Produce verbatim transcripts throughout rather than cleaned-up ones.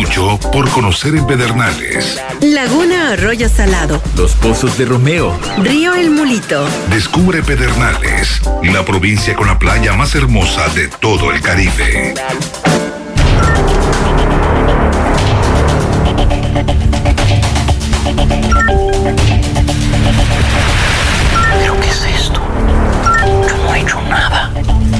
mucho por conocer en Pedernales. Laguna Arroyo Salado. Los Pozos de Romeo. Río El Mulito. Descubre Pedernales, la provincia con la playa más hermosa de todo el Caribe. ¿Pero qué es esto? Yo no he hecho nada.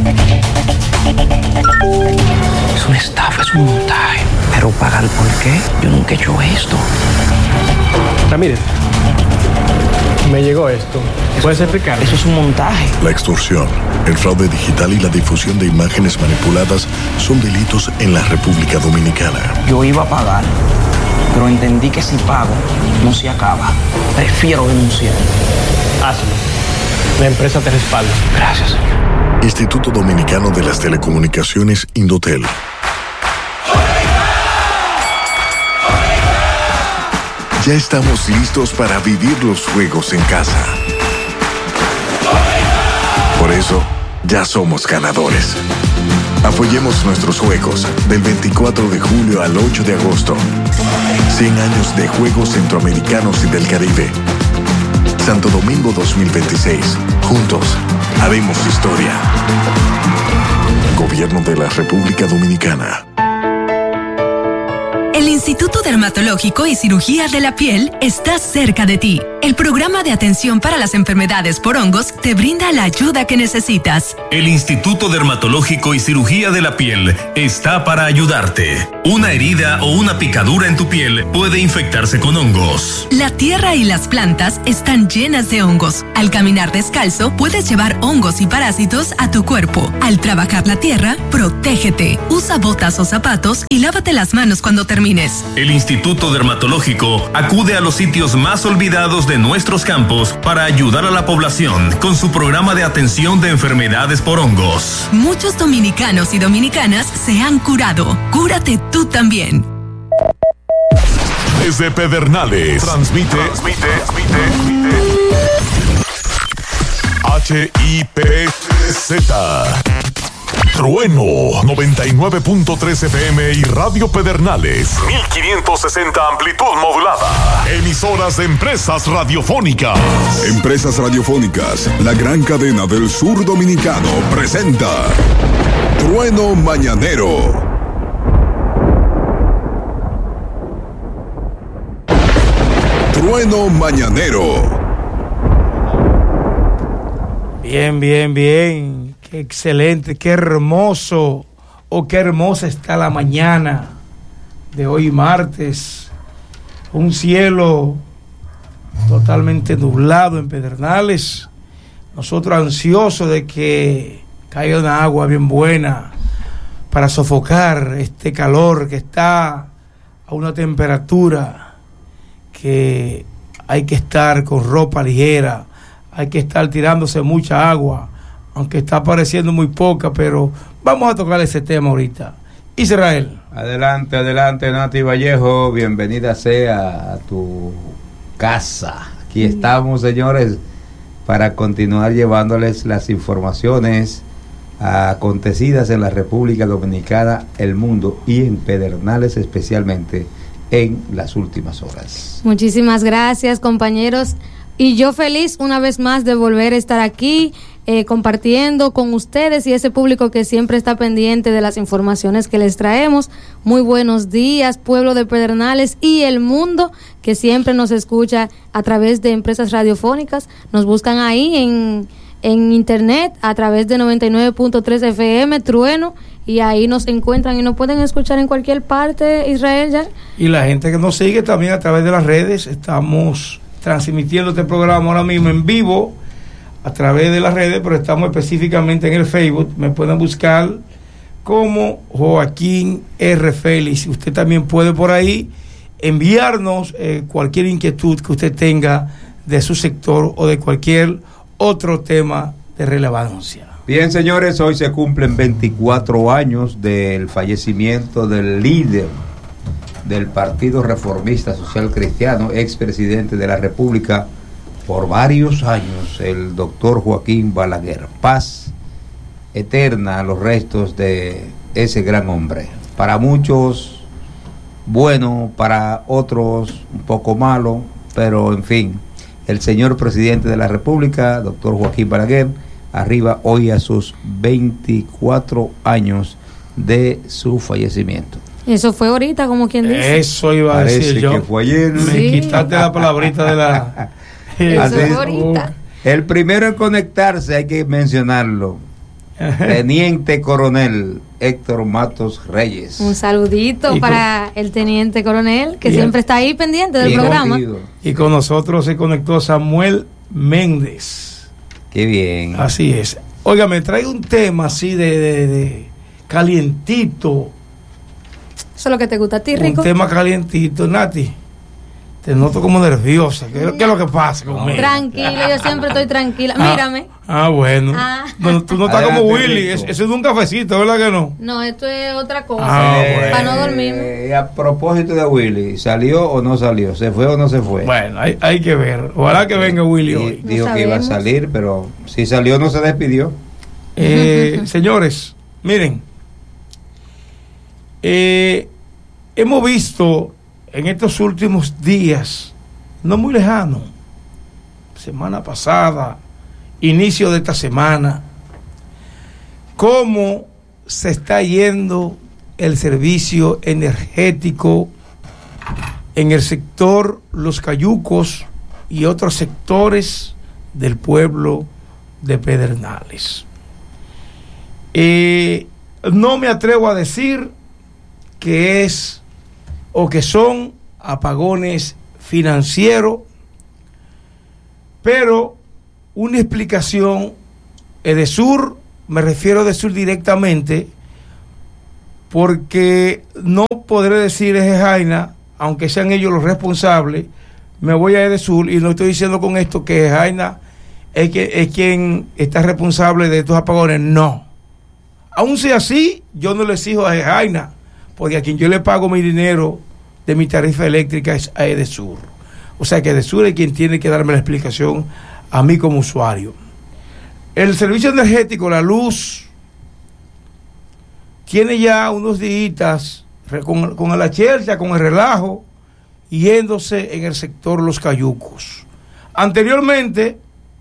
Es una estafa, es un montaje. Pero pagar por qué? Yo nunca he hecho esto. Ramírez, me llegó esto. ¿Puedes explicar? Eso es un montaje. La extorsión, el fraude digital y la difusión de imágenes manipuladas son delitos en la República Dominicana. Yo iba a pagar, pero entendí que si pago, no se acaba. Prefiero denunciar. Hazlo. La empresa te respalda. Gracias, señor. Instituto Dominicano de las Telecomunicaciones, Indotel. Ya estamos listos para vivir los juegos en casa. Por eso, ya somos ganadores. Apoyemos nuestros juegos del veinticuatro de julio al ocho de agosto. cien años de Juegos Centroamericanos y del Caribe. Santo Domingo dos mil veintiséis. Juntos, haremos historia. Gobierno de la República Dominicana. El Instituto Dermatológico y Cirugía de la Piel está cerca de ti. El programa de atención para las enfermedades por hongos te brinda la ayuda que necesitas. El Instituto Dermatológico y Cirugía de la Piel está para ayudarte. Una herida o una picadura en tu piel puede infectarse con hongos. La tierra y las plantas están llenas de hongos. Al caminar descalzo, puedes llevar hongos y parásitos a tu cuerpo. Al trabajar la tierra, protégete. Usa botas o zapatos y lávate las manos cuando termines. El Instituto Dermatológico acude a los sitios más olvidados de nuestros campos para ayudar a la población con su programa de atención de enfermedades por hongos. Muchos dominicanos y dominicanas se han curado. Cúrate tú también. Desde Pedernales, transmite, transmite, transmite, H I P Z. Trueno noventa y nueve punto tres F M y Radio Pedernales mil quinientos sesenta amplitud modulada. Emisoras de Empresas Radiofónicas. Empresas Radiofónicas, la gran cadena del sur dominicano, presenta Trueno Mañanero. Trueno Mañanero. Bien, bien, bien. Qué excelente, qué hermoso, o qué hermosa está la mañana de hoy martes. Un cielo totalmente nublado en Pedernales. Nosotros ansiosos de que caiga una agua bien buena para sofocar este calor que está a una temperatura que hay que estar con ropa ligera, hay que estar tirándose mucha agua, aunque está pareciendo muy poca, pero vamos a tocar ese tema ahorita. Israel. Adelante, adelante, Nati Vallejo, bienvenida sea a tu casa. Aquí estamos, señores, para continuar llevándoles las informaciones acontecidas en la República Dominicana, el mundo y en Pedernales especialmente en las últimas horas. Muchísimas gracias, compañeros. Y yo feliz una vez más de volver a estar aquí eh, compartiendo con ustedes y ese público que siempre está pendiente de las informaciones que les traemos. Muy buenos días, pueblo de Pedernales y el mundo que siempre nos escucha a través de Empresas Radiofónicas. Nos buscan ahí en, en internet a través de noventa y nueve punto tres F M, Trueno, y ahí nos encuentran y nos pueden escuchar en cualquier parte, Israel. ¿Ya? Y la gente que nos sigue también a través de las redes, estamos transmitiendo este programa ahora mismo en vivo a través de las redes, pero estamos específicamente en el Facebook. Me pueden buscar como Joaquín R. Félix. Usted también puede por ahí enviarnos eh, cualquier inquietud que usted tenga de su sector o de cualquier otro tema de relevancia. Bien, señores, hoy se cumplen veinticuatro años del fallecimiento del líder del Partido Reformista Social Cristiano, expresidente de la República por varios años, el doctor Joaquín Balaguer. Paz eterna a los restos de ese gran hombre. Para muchos bueno, para otros un poco malo, pero en fin, el señor presidente de la República, doctor Joaquín Balaguer, arriba hoy a sus veinticuatro años de su fallecimiento. Eso fue ahorita, como quien dice. Eso iba a Parece decir yo. Que fue ayer. Me Sí. quitaste la palabrita de la... Eso Así- fue ahorita. El primero en conectarse, hay que mencionarlo, Teniente Coronel Héctor Matos Reyes. Un saludito Y con- para el teniente coronel, que Y- siempre está ahí pendiente del Bien programa. contigo. Y con nosotros se conectó Samuel Méndez. Qué bien. Así es. Oiga, me trae un tema así de, de- de calientito. Eso es lo que te gusta a ti, Un Rico. tema calientito. Nati, te noto como nerviosa. ¿Qué, qué es lo que pasa conmigo? Tranquilo, yo siempre estoy tranquila. Ah, Mírame. Ah, bueno. Ah. Bueno, tú no estás Adelante, como Willy. Rico. Es- Eso es de un cafecito, ¿verdad que no? No, esto es otra cosa. Ah, bueno. Para no dormirme. Eh, a propósito de Willy, ¿salió o no salió? ¿Se fue o no se fue? Bueno, hay, hay que ver. Ojalá que venga Willy Y hoy. dijo No que iba a sabemos. salir, pero si salió no se despidió. Eh, señores, miren, eh, hemos visto en estos últimos días, no muy lejano, semana pasada, inicio de esta semana, cómo se está yendo el servicio energético en el sector Los Cayucos y otros sectores del pueblo de Pedernales. Eh, no me atrevo a decir que es o que son apagones financieros, pero una explicación, Edesur, me refiero a Edesur directamente, porque no podré decir es Jaina, aunque sean ellos los responsables, me voy a Edesur y no estoy diciendo con esto que Jaina es, que, es quien está responsable de estos apagones, no. Aún sea así, yo no le exijo a Jaina, porque a quien yo le pago mi dinero de mi tarifa eléctrica es a Edesur. O sea que Edesur es quien tiene que darme la explicación a mí como usuario. El servicio energético, la luz, tiene ya unos días con, con la chercha, con el relajo, yéndose en el sector Los Cayucos. Anteriormente,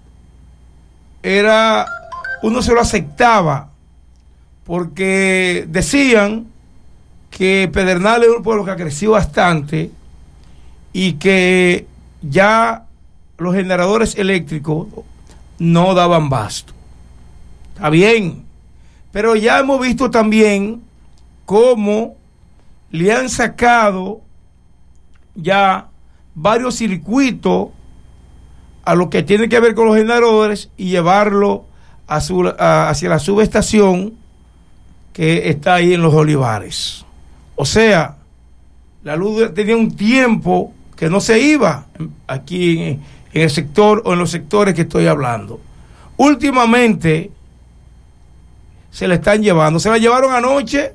era, uno se lo aceptaba, porque decían que Pedernales es un pueblo que ha crecido bastante y que ya los generadores eléctricos no daban basto. Está bien, pero ya hemos visto también cómo le han sacado ya varios circuitos a lo que tiene que ver con los generadores y llevarlo a su, a, hacia la subestación que está ahí en Los Olivares. O sea, la luz tenía un tiempo que no se iba aquí en, en el sector o en los sectores que estoy hablando. Últimamente se la están llevando. Se la llevaron anoche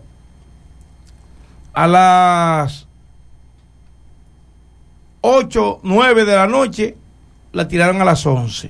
a las ocho, nueve de la noche, la tiraron a las once.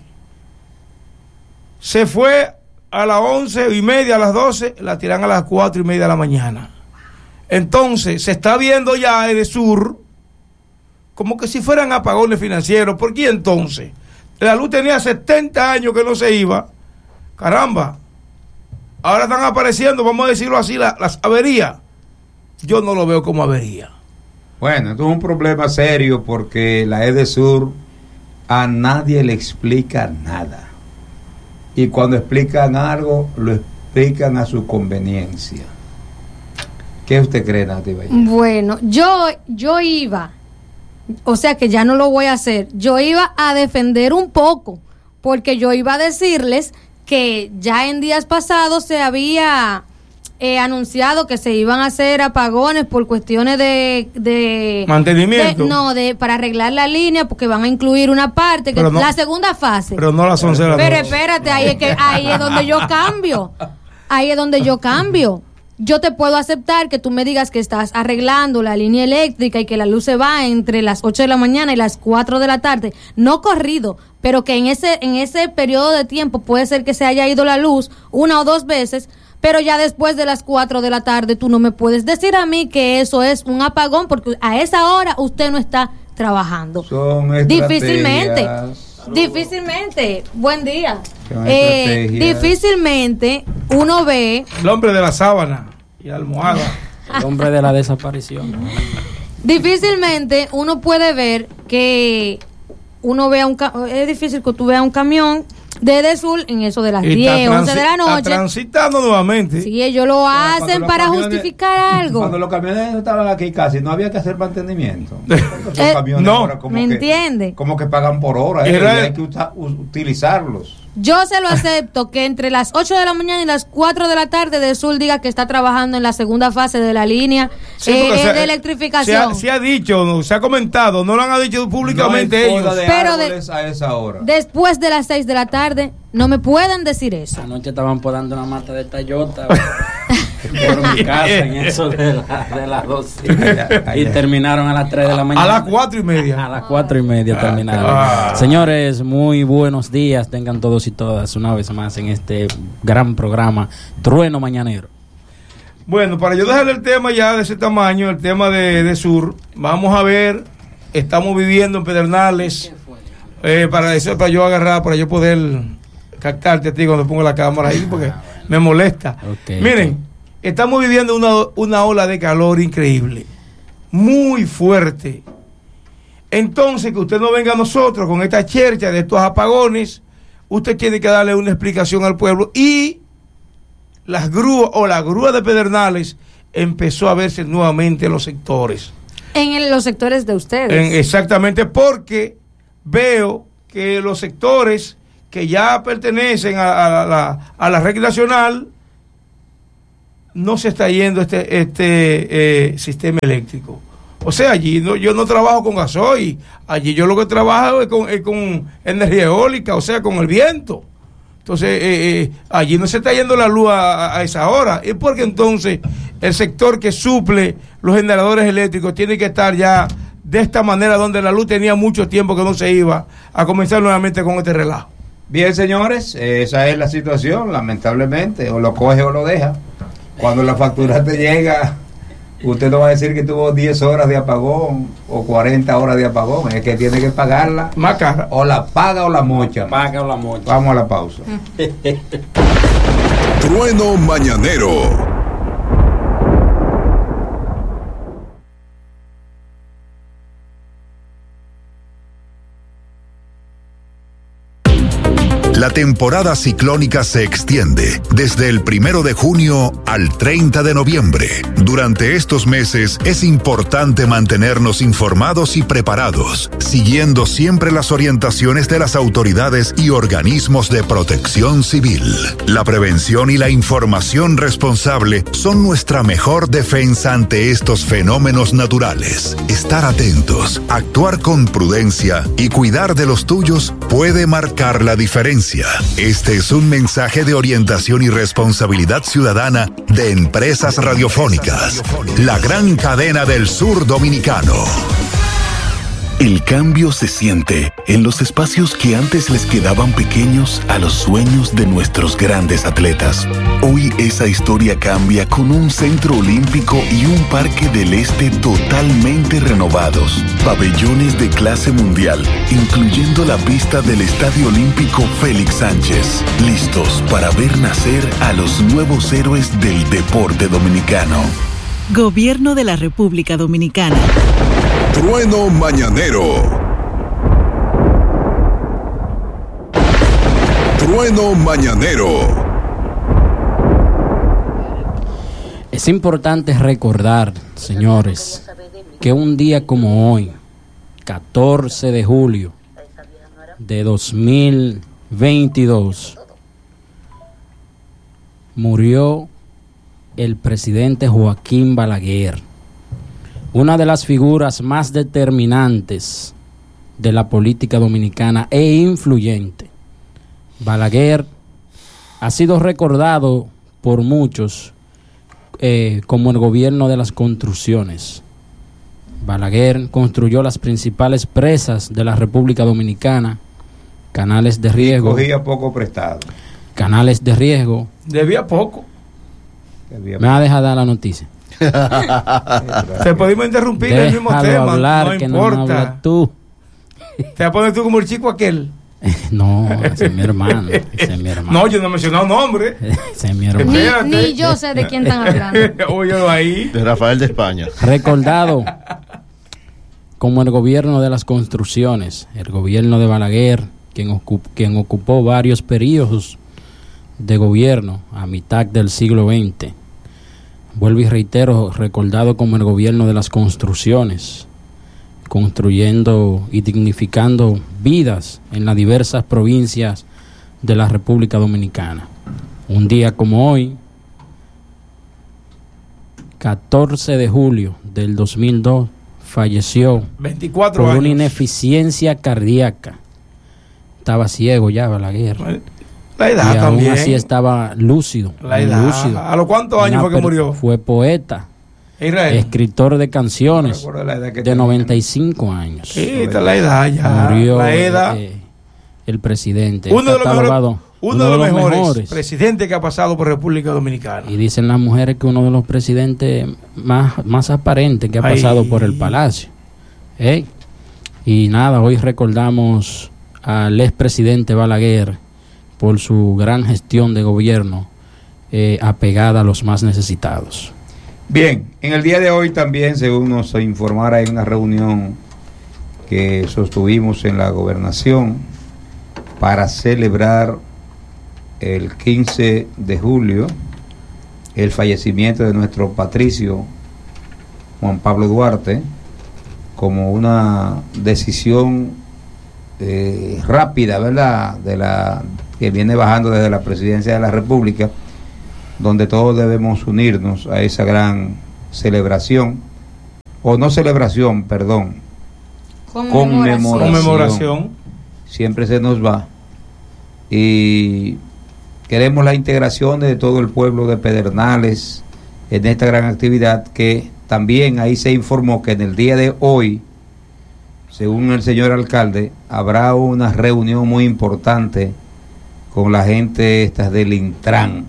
Se fue a las once y media, a las doce, la tiran a las cuatro y media de la mañana. Entonces, se está viendo ya Edesur como que si fueran apagones financieros. ¿Por qué entonces? La luz tenía setenta años que no se iba. Caramba. Ahora están apareciendo, vamos a decirlo así, la, las averías. Yo no lo veo como avería. Bueno, esto es un problema serio porque la Edesur a nadie le explica nada. Y cuando explican algo, lo explican a su conveniencia. ¿Qué usted cree, Nati Vallejo? Bueno, yo, yo iba, o sea que ya no lo voy a hacer, yo iba a defender un poco, porque yo iba a decirles que ya en días pasados se había eh, anunciado que se iban a hacer apagones por cuestiones de... de mantenimiento. de- no, de para arreglar la línea, porque van a incluir una parte, que Pero no- la segunda fase. Pero no a las once de la Pero noche. espérate, ahí es que ahí es donde yo cambio. Ahí es donde yo cambio. Yo te puedo aceptar que tú me digas que estás arreglando la línea eléctrica y que la luz se va entre las ocho de la mañana y las cuatro de la tarde, no corrido, pero que en ese en ese periodo de tiempo puede ser que se haya ido la luz una o dos veces, Pero ya después de las cuatro de la tarde tú no me puedes decir a mí que eso es un apagón porque a esa hora usted no está trabajando. Son difícilmente, difícilmente, buen día. Eh, difícilmente uno ve... El hombre de la sábana y almohada. El hombre de la desaparición. Difícilmente uno puede ver que uno vea un... Es difícil que tú veas un camión de Edesur en eso de las diez, once de la noche. Está transitando nuevamente. Sí, ellos lo hacen para camiones, justificar algo. Cuando los camiones estaban aquí casi, no había que hacer mantenimiento. Eh, no, como ¿me que, entiende? Como que pagan por hora, eh, y hay que usa, utilizarlos. Yo se lo acepto que entre las ocho de la mañana y las cuatro de la tarde Edesur diga que está trabajando en la segunda fase de la línea sí, eh, se, de electrificación. Se ha, se ha dicho, se ha comentado, no lo han dicho públicamente no ellos. De pero de, a esa hora. Después de las seis de la tarde, no me pueden decir eso. Anoche estaban podando una mata de Toyota por mi casa en eso de, la, de las doce y terminaron a las tres de la mañana. A las cuatro y media. A las cuatro y media terminaron. Ah. Señores, muy buenos días tengan todos y todas una vez más en este gran programa Trueno Mañanero. Bueno, para yo dejarle el tema ya de ese tamaño, el tema de, de Sur, vamos a ver, estamos viviendo en Pedernales, eh, para eso, para yo agarrar, para yo poder captarte a ti cuando pongo la cámara ahí, porque me molesta. Okay, Miren, okay. Estamos viviendo una, una ola de calor increíble, muy fuerte. Entonces, que usted no venga a nosotros con esta chercha de estos apagones, usted tiene que darle una explicación al pueblo. Y las grúas o la grúa de Pedernales empezó a verse nuevamente en los sectores. En el, los sectores de ustedes. En, exactamente, porque veo que los sectores que ya pertenecen a, a, a, la, a la red nacional no se está yendo este, este eh, sistema eléctrico. O sea, allí no, yo no trabajo con gasoil, allí yo lo que trabajo es con, es con energía eólica, o sea, con el viento. Entonces, eh, eh, allí no se está yendo la luz a, a esa hora. Es porque entonces el sector que suple los generadores eléctricos tiene que estar ya de esta manera, donde la luz tenía mucho tiempo que no se iba, a comenzar nuevamente con este relajo. Bien, señores, esa es la situación, lamentablemente, o lo coge o lo deja. Cuando la factura te llega, usted no va a decir que tuvo diez horas de apagón o cuarenta horas de apagón, es que tiene que pagarla. Más cara. O la paga o la mocha. Paga o la mocha. Vamos a la pausa. Trueno Mañanero. La temporada ciclónica se extiende desde el primero de junio al treinta de noviembre. Durante estos meses es importante mantenernos informados y preparados, siguiendo siempre las orientaciones de las autoridades y organismos de protección civil. La prevención y la información responsable son nuestra mejor defensa ante estos fenómenos naturales. Estar atentos, actuar con prudencia y cuidar de los tuyos puede marcar la diferencia. Este es un mensaje de orientación y responsabilidad ciudadana de Empresas Radiofónicas, la gran cadena del sur dominicano. El cambio se siente en los espacios que antes les quedaban pequeños a los sueños de nuestros grandes atletas. Hoy esa historia cambia con un centro olímpico y un parque del este totalmente renovados. Pabellones de clase mundial, incluyendo la pista del Estadio Olímpico Félix Sánchez. Listos para ver nacer a los nuevos héroes del deporte dominicano. Gobierno de la República Dominicana. Trueno Mañanero. Trueno Mañanero. Es importante recordar, señores, que un día como hoy, catorce de julio de dos mil veintidós, murió el presidente Joaquín Balaguer, una de las figuras más determinantes de la política dominicana e influyente. Balaguer ha sido recordado por muchos eh, como el gobierno de las construcciones. Balaguer construyó las principales presas de la República Dominicana, canales de riego. Y cogía poco prestado. Canales de riego. Debía poco. Me va a dejar dar la noticia. Te podemos interrumpir en el mismo tema. Hablar, no que importa. No hablas tú. Te vas a poner tú como el chico aquel. No, ese es mi hermano. Ese es mi hermano. No, yo no he mencionado nombre. Ese es mi hermano. Ni, ni yo sé de quién están hablando. Óyelo ahí. De Rafael de España. Recordado como el gobierno de las construcciones, el gobierno de Balaguer, quien, ocup, quien ocupó varios periodos de gobierno a mitad del siglo veinte. Vuelvo y reitero, recordado como el gobierno de las construcciones, construyendo y dignificando vidas en las diversas provincias de la República Dominicana. Un día como hoy, catorce de julio del dos mil dos, falleció veinticuatro por años. una ineficiencia cardíaca. Estaba ciego ya Balaguer. La edad y aún también. así estaba lúcido. La edad. Lúcido. ¿A los cuántos años Una fue que per- murió? Fue poeta. Israel. Escritor de canciones No la edad que de noventa y cinco años. Sí, esta es la edad ya. Murió la edad. eh, el presidente. Uno de los catalogado mejores, uno de los mejores, presidentes que ha pasado por República Dominicana. Y dicen las mujeres que uno de los presidentes más, más aparentes que ha Ay. pasado por el palacio. ¿Eh? Y nada, hoy recordamos al expresidente Balaguer por su gran gestión de gobierno eh, apegada a los más necesitados. Bien, en el día de hoy también, según nos informara en una reunión que sostuvimos en la gobernación para celebrar el quince de julio el fallecimiento de nuestro patricio Juan Pablo Duarte, como una decisión eh, rápida, ¿verdad?, de la que viene bajando desde la presidencia de la República, donde todos debemos unirnos a esa gran celebración, o no celebración, perdón, Conmemoración. Conmemoración. Siempre se nos va. Y queremos la integración de todo el pueblo de Pedernales en esta gran actividad, que también ahí se informó que en el día de hoy, según el señor alcalde, habrá una reunión muy importante con la gente estas del Intran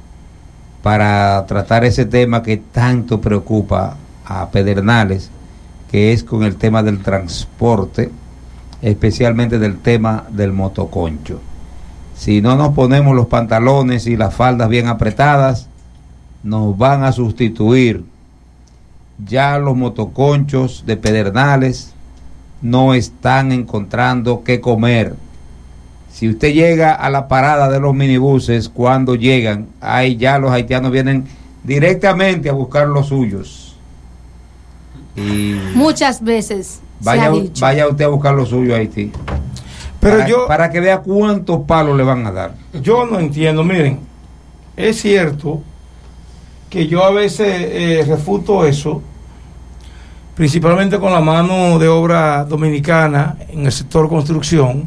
para tratar ese tema que tanto preocupa a Pedernales, que es con el tema del transporte, especialmente del tema del motoconcho. Si no nos ponemos los pantalones y las faldas bien apretadas, nos van a sustituir. Ya los motoconchos de Pedernales no están encontrando qué comer. Si usted llega a la parada de los minibuses, cuando llegan, ahí ya los haitianos vienen directamente a buscar los suyos. Y muchas veces vaya, se ha dicho. vaya usted a buscar los suyos a Haití. Pero para, yo, para que vea cuántos palos le van a dar. Yo no entiendo, miren, es cierto que yo a veces eh, refuto eso, principalmente con la mano de obra dominicana en el sector construcción,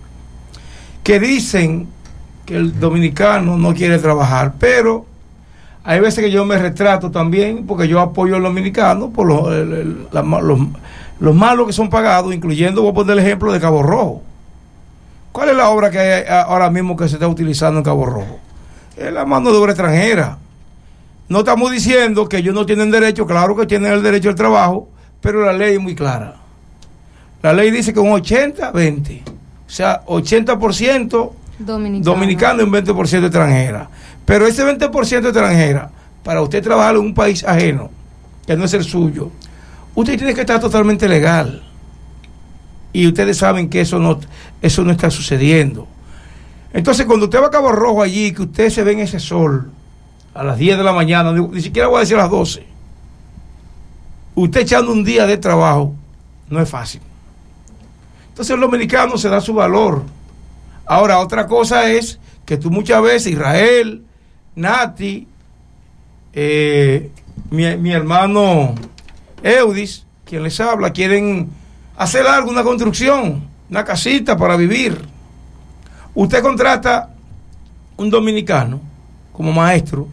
que dicen que el dominicano no quiere trabajar, pero hay veces que yo me retrato también porque yo apoyo al dominicano por los, el, el, la, los, los malos que son pagados, incluyendo, voy a poner el ejemplo de Cabo Rojo. ¿Cuál es la obra que hay ahora mismo que se está utilizando en Cabo Rojo? Es la mano de obra extranjera. No estamos diciendo que ellos no tienen derecho, claro que tienen el derecho al trabajo, pero la ley es muy clara. La ley dice que un ochenta veinte, o sea, ochenta por ciento Dominicano. dominicano y un veinte por ciento extranjera. Pero ese veinte por ciento extranjera, para usted trabajar en un país ajeno, que no es el suyo, usted tiene que estar totalmente legal. Y ustedes saben que eso no, eso no está sucediendo. Entonces, cuando usted va a Cabo Rojo allí, que usted se ve en ese sol a las diez de la mañana, ni siquiera voy a decir a las doce, usted echando un día de trabajo, no es fácil. Entonces el dominicano se da su valor. Ahora, otra cosa es que tú muchas veces, Israel, Nati, eh, mi, mi hermano Eudis, quien les habla, quieren hacer algo, una construcción, una casita para vivir. Usted contrata un dominicano como maestro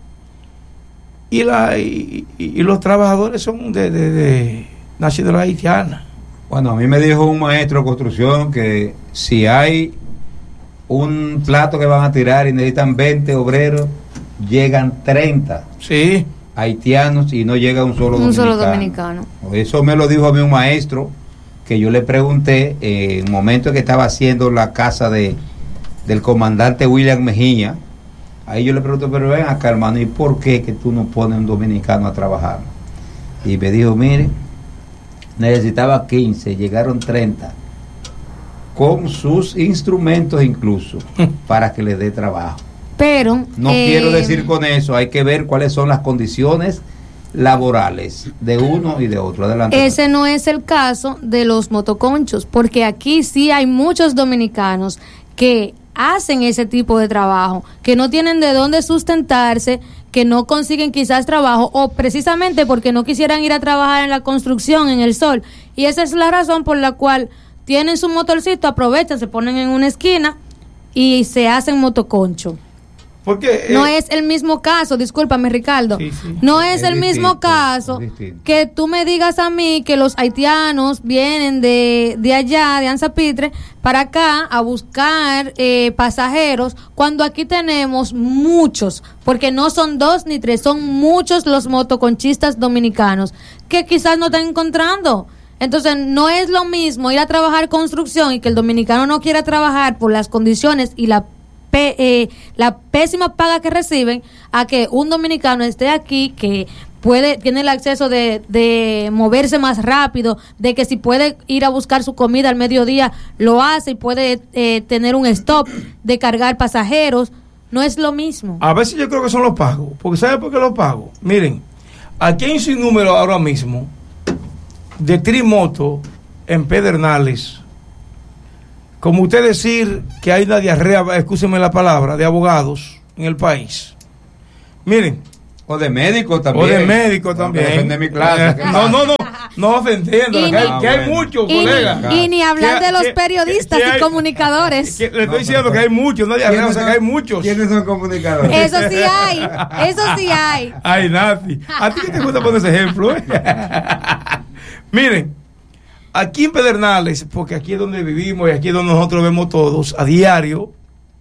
y, la, y, y, y los trabajadores son de, de, de nacionalidad haitiana. Bueno, a mí me dijo un maestro de construcción que si hay un plato que van a tirar y necesitan veinte obreros, llegan treinta sí. haitianos y no llega un solo un dominicano. solo dominicano. Eso me lo dijo a mí un maestro que yo le pregunté eh, en el momento que estaba haciendo la casa de del comandante William Mejía. Ahí yo le pregunto, pero ven acá, hermano, ¿y por qué que tú no pones un dominicano a trabajar? Y me dijo, mire, necesitaba quince, llegaron treinta, con sus instrumentos incluso, para que le dé trabajo. Pero no eh, quiero decir con eso, hay que ver cuáles son las condiciones laborales de uno y de otro. Adelante. Ese no es el caso de los motoconchos, porque aquí sí hay muchos dominicanos que hacen ese tipo de trabajo, que no tienen de dónde sustentarse, que no consiguen quizás trabajo, o precisamente porque no quisieran ir a trabajar en la construcción, en el sol, y esa es la razón por la cual tienen su motorcito, aprovechan, se ponen en una esquina y se hacen motoconcho. Porque, eh, no es el mismo caso, discúlpame Ricardo, sí, sí. no es, es el distinto, mismo caso que tú me digas a mí que los haitianos vienen de, de allá, de Anzapitre, para acá a buscar eh, pasajeros, cuando aquí tenemos muchos, porque no son dos ni tres, son muchos los motoconchistas dominicanos que quizás no están encontrando. Entonces no es lo mismo ir a trabajar construcción y que el dominicano no quiera trabajar por las condiciones y la Pe, eh, la pésima paga que reciben, a que un dominicano esté aquí, que puede, tiene el acceso de, de moverse más rápido, de que si puede ir a buscar su comida al mediodía lo hace y puede eh, tener un stop de cargar pasajeros. No es lo mismo. A veces yo creo que son los pagos, porque ¿sabe por qué los pagos? Miren, aquí hay un sinnúmero ahora mismo de trimoto en Pedernales. Como usted decir que hay una diarrea, escúcheme la palabra, de abogados en el país. Miren. O de médicos también. O de médicos también. No, mi clase, no, no, no, no ofendiendo, que, hay, que hay muchos, colegas. Y ni hablar de los periodistas y comunicadores. Le estoy diciendo que hay muchos, no diarrea, o sea que hay muchos. ¿Quiénes son comunicadores? Eso sí hay, eso sí hay. Ay, Nati, ¿a ti qué te gusta poner ese ejemplo? Miren. Aquí en Pedernales, porque aquí es donde vivimos y aquí es donde nosotros vemos todos a diario,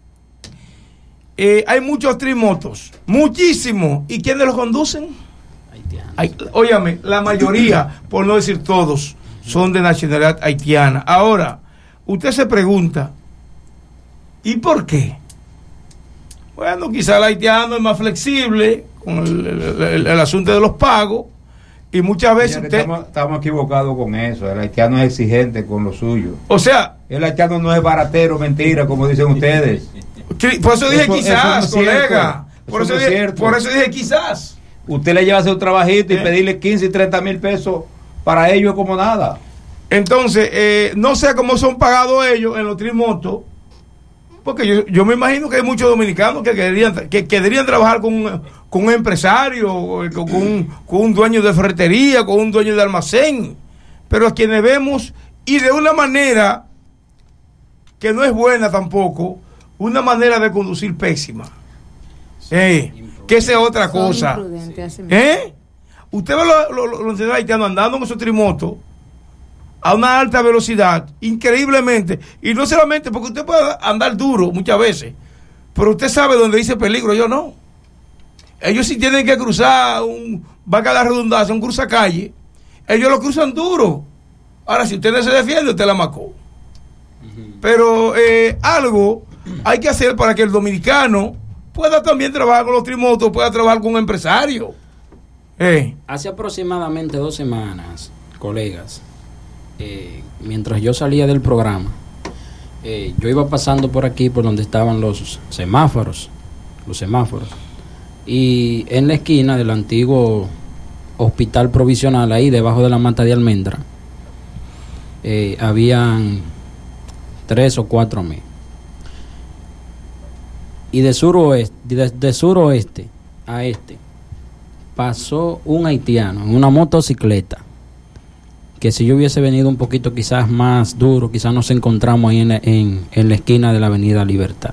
eh, hay muchos trimotos, muchísimos. ¿Y quiénes los conducen? Hay, óyame, la mayoría, por no decir todos, son de nacionalidad haitiana. Ahora, usted se pregunta, ¿y por qué? Bueno, quizá el haitiano es más flexible con el, el, el, el asunto de los pagos. Y muchas veces Señores, usted... estamos, estamos equivocados con eso. El haitiano es exigente con lo suyo. O sea, el haitiano no es baratero, mentira, como dicen ustedes. Por eso dije eso, quizás, eso no colega. Por eso, eso, no dije, por eso dije quizás. Usted le lleva a hacer un trabajito y ¿Eh? pedirle quince y treinta mil pesos para ellos como nada. Entonces, eh, no sé cómo son pagados ellos en los trimotos, porque yo, yo me imagino que hay muchos dominicanos que querían, que querían trabajar con, con un empresario, con un, con un dueño de ferretería, con un dueño de almacén, pero a quienes vemos, y de una manera que no es buena tampoco, una manera de conducir pésima. Eh, que esa es otra cosa. ¿Eh? Usted ve los lo, lo, lo haitianos andando en esos trimotos a una alta velocidad, increíblemente, y no solamente porque usted puede andar duro muchas veces, pero usted sabe dónde dice peligro, yo no. Ellos sí tienen que cruzar un, vaca la redundancia, un cruzacalle, ellos lo cruzan duro. Ahora, si usted no se defiende, usted la macó. Uh-huh. Pero eh, algo hay que hacer para que el dominicano pueda también trabajar con los trimotos, pueda trabajar con un empresario. Eh. Hace aproximadamente dos semanas, colegas, Eh, mientras yo salía del programa, eh, yo iba pasando por aquí, por donde estaban los semáforos, los semáforos, y en la esquina del antiguo hospital provisional, ahí debajo de la mata de almendra, eh, habían tres o cuatro mil. Y de suroeste, de, de suroeste a este, pasó un haitiano en una motocicleta, que si yo hubiese venido un poquito quizás más duro, quizás nos encontramos ahí en, en, en la esquina de la Avenida Libertad.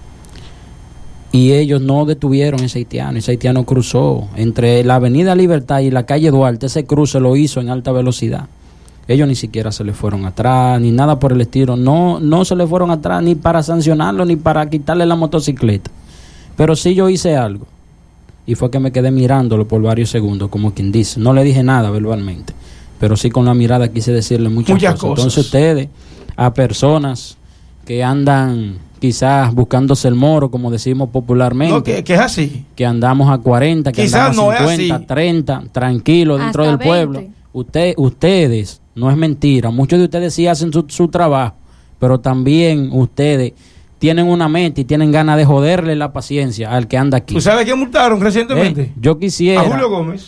Y ellos no detuvieron ese haitiano, ese haitiano cruzó entre la Avenida Libertad y la calle Duarte, ese cruce lo hizo en alta velocidad. Ellos ni siquiera se le fueron atrás, ni nada por el estilo, no, no se le fueron atrás ni para sancionarlo, ni para quitarle la motocicleta. Pero sí yo hice algo, y fue que me quedé mirándolo por varios segundos, como quien dice. No le dije nada verbalmente, pero sí con la mirada quise decirle muchas, muchas cosas. cosas. Entonces ustedes, a personas que andan quizás buscándose el moro, como decimos popularmente, no, que, que es así, que andamos a cuarenta, que quizás andamos no a cincuenta, treinta, tranquilo dentro hasta del veinte. pueblo. Usted, ustedes, no es mentira, muchos de ustedes sí hacen su, su trabajo, pero también ustedes tienen una mente y tienen ganas de joderle la paciencia al que anda aquí. ¿Tú sabes quién multaron recientemente? Eh, yo quisiera... A Julio Gómez.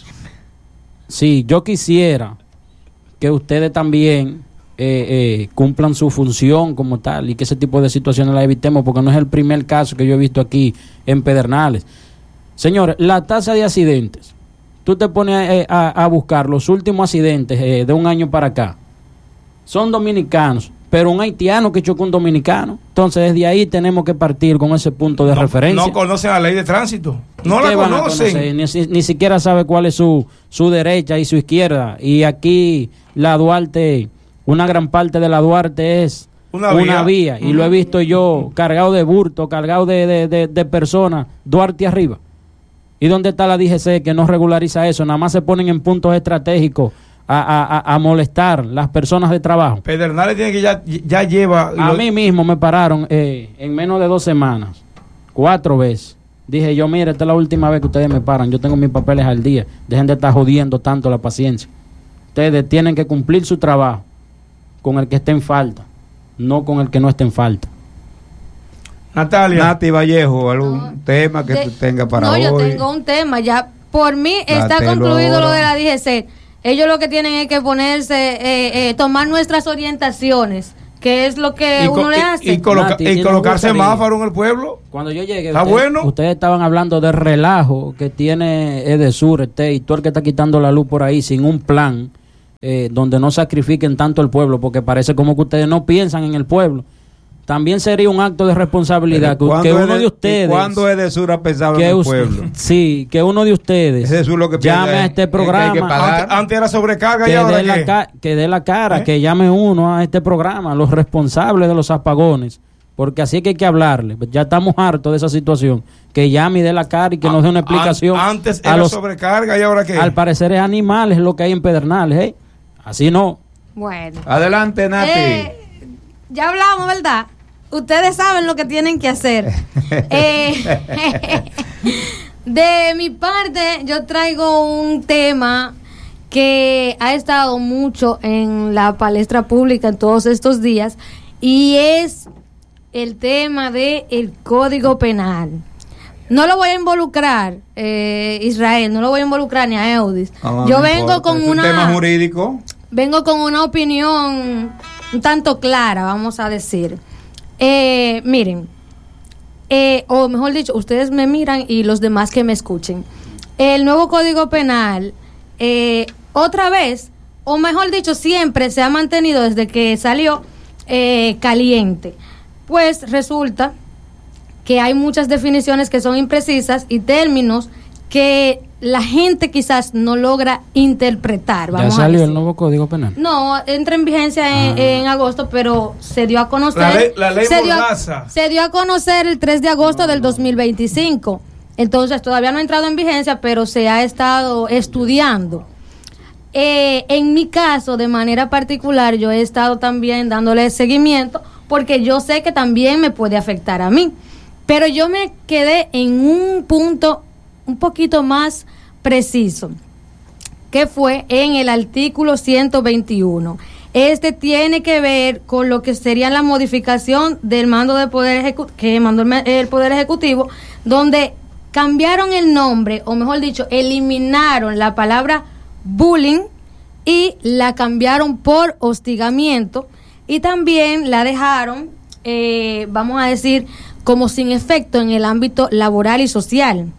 Sí, yo quisiera que ustedes también eh, eh, cumplan su función como tal y que ese tipo de situaciones las evitemos, porque no es el primer caso que yo he visto aquí en Pedernales. Señores, la tasa de accidentes, tú te pones eh, a, a buscar los últimos accidentes eh, de un año para acá, son dominicanos, pero un haitiano que chocó un dominicano. Entonces desde ahí tenemos que partir con ese punto de no, referencia. No conocen la ley de tránsito, no la conocen. Ni, ni siquiera sabe cuál es su, su derecha y su izquierda. Y aquí la Duarte, una gran parte de la Duarte es una, una vía, vía. Y uh-huh. lo he visto yo cargado de burto, cargado de, de, de, de personas, Duarte arriba. ¿Y dónde está la D G C que no regulariza eso? Nada más se ponen en puntos estratégicos A, a, a molestar las personas de trabajo. Pedernales tiene que ya, ya lleva... A lo... mí mismo me pararon eh, en menos de dos semanas, cuatro veces. Dije yo, mire, esta es la última vez que ustedes me paran, yo tengo mis papeles al día, dejen de estar jodiendo tanto la paciencia. Ustedes tienen que cumplir su trabajo con el que esté en falta, no con el que no esté en falta. Natalia. Nati Vallejo, ¿algún no, no. tema que de, tú tengas para no, hoy? No, yo tengo un tema, ya por mí está Dátelo concluido ahora. Lo de la D G C. Ellos lo que tienen es que ponerse, eh, eh, tomar nuestras orientaciones, que es lo que y uno le hace. Y, coloca, Nati, y colocar semáforo en el pueblo. Cuando yo llegué, ¿está usted, bueno? Ustedes estaban hablando del relajo que tiene Edesur, este, y tú el que está quitando la luz por ahí sin un plan, eh, donde no sacrifiquen tanto el pueblo, porque parece como que ustedes no piensan en el pueblo. También sería un acto de responsabilidad que, que uno de, de ustedes... ¿Cuándo Edesur ha pensado en el pueblo? Sí, que uno de ustedes lo que llame a este programa. Que antes, antes era sobrecarga que y ahora dé la ca- que dé la cara, ¿Eh? que llame uno a este programa, los responsables de los apagones, porque así que hay que hablarle. Ya estamos hartos de esa situación. Que llame y dé la cara y que a, nos dé una explicación. An- antes era los, sobrecarga y ahora qué. Al parecer es animales lo que hay en Pedernales, ¿eh? Así no. Bueno. Adelante, Nati. Eh, ya hablamos, ¿verdad? Ustedes saben lo que tienen que hacer. eh, de mi parte, yo traigo un tema que ha estado mucho en la palestra pública en todos estos días, y es el tema de el Código Penal. No lo voy a involucrar, eh, Israel, no lo voy a involucrar ni a Eudis. Ah, yo no vengo importa. con ¿Es una... un tema jurídico? Vengo con una opinión un tanto clara, vamos a decir. Eh, miren, eh, o mejor dicho, ustedes me miran y los demás que me escuchen. El nuevo Código Penal, eh, otra vez, o mejor dicho, siempre se ha mantenido desde que salió eh, caliente. Pues resulta que hay muchas definiciones que son imprecisas y términos que la gente quizás no logra interpretar. Vamos ¿Ya salió a el nuevo Código Penal? No, entra en vigencia en, ah. en agosto, pero se dio a conocer... La ley, la ley se, dio a, se dio a conocer el tres de agosto no, del dos mil veinticinco. Entonces todavía no ha entrado en vigencia, pero se ha estado estudiando. Eh, en mi caso, de manera particular, yo he estado también dándole seguimiento, porque yo sé que también me puede afectar a mí. Pero yo me quedé en un punto un poquito más preciso, que fue en el artículo ciento veintiuno. Este tiene que ver con lo que sería la modificación del mando de poder ejecu- que mandó el, el Poder Ejecutivo, donde cambiaron el nombre, o mejor dicho, eliminaron la palabra bullying y la cambiaron por hostigamiento, y también la dejaron, eh, vamos a decir, como sin efecto en el ámbito laboral y social.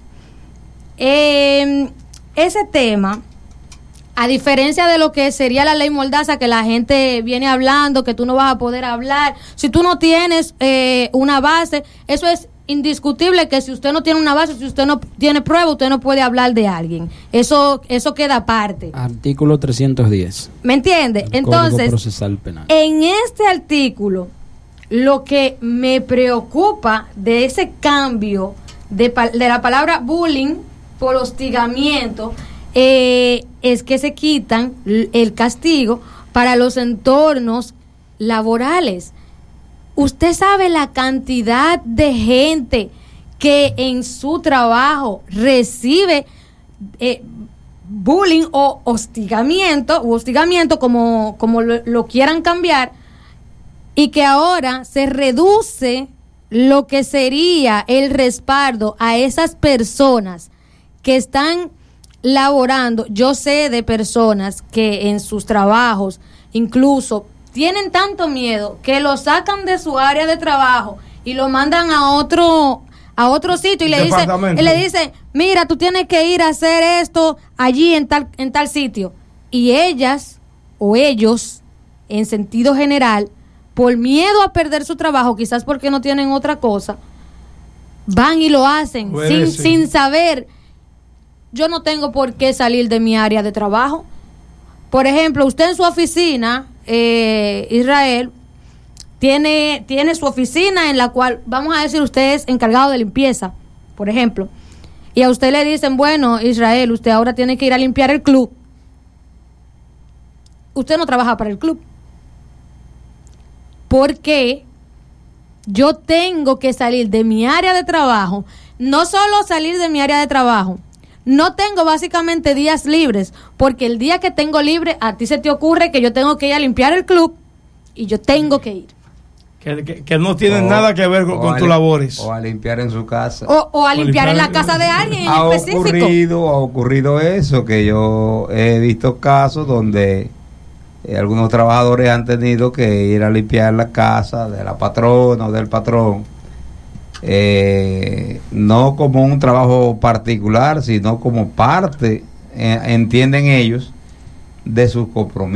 Eh, ese tema, a diferencia de lo que sería la ley Mordaza, que la gente viene hablando, que tú no vas a poder hablar, si tú no tienes eh, una base, eso es indiscutible, que si usted no tiene una base, si usted no tiene prueba, usted no puede hablar de alguien. Eso eso queda aparte. Artículo trescientos diez. ¿Me entiende? Entonces, Código Procesal Penal. En este artículo, lo que me preocupa de ese cambio de, de la palabra bullying por hostigamiento, eh, es que se quitan el castigo para los entornos laborales. Usted sabe la cantidad de gente que en su trabajo recibe eh, bullying o hostigamiento, o hostigamiento como, como lo, lo quieran cambiar, y que ahora se reduce lo que sería el respaldo a esas personas que están laborando. Yo sé de personas que en sus trabajos incluso tienen tanto miedo que lo sacan de su área de trabajo y lo mandan a otro a otro sitio y le dicen, y le dicen, mira, tú tienes que ir a hacer esto allí en tal en tal sitio. Y ellas o ellos, en sentido general, por miedo a perder su trabajo, quizás porque no tienen otra cosa, van y lo hacen sin, sin saber. Yo no tengo por qué salir de mi área de trabajo. Por ejemplo, usted en su oficina, eh, Israel, tiene, tiene su oficina en la cual, vamos a decir, usted es encargado de limpieza, por ejemplo, y a usted le dicen, bueno, Israel, usted ahora tiene que ir a limpiar el club. Usted no trabaja para el club. Porque yo tengo que salir de mi área de trabajo, no solo salir de mi área de trabajo, no tengo básicamente días libres, porque el día que tengo libre, a ti se te ocurre que yo tengo que ir a limpiar el club y yo tengo que ir. Que, que, que no tienen o, nada que ver con, con tus labores. O a limpiar en su casa. O, o a limpiar, limpiar en la casa de alguien en ha específico. Ocurrido, ha ocurrido eso, que yo he visto casos donde eh, algunos trabajadores han tenido que ir a limpiar la casa de la patrona o del patrón. Eh, no como un trabajo particular, sino como parte, eh, entienden ellos, de sus compromisos.